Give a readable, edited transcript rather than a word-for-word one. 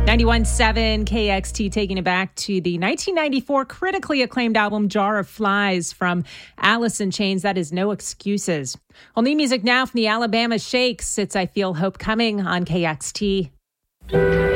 91.7 KXT, taking it back to the 1994 critically acclaimed album Jar of Flies from Alice in Chains. That is No Excuses. Well, new music now from the Alabama Shakes. It's I Feel Hope Coming on KXT.